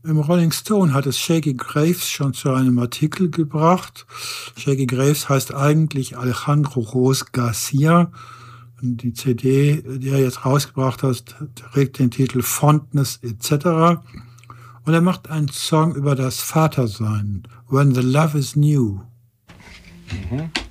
Im Rolling Stone hat es Shaggy Graves schon zu einem Artikel gebracht. Shaggy Graves heißt eigentlich Alejandro Ros Garcia. Und die CD, die er jetzt rausgebracht hat, trägt den Titel Fondness etc. Und er macht einen Song über das Vatersein, When the Love is New. Mhm.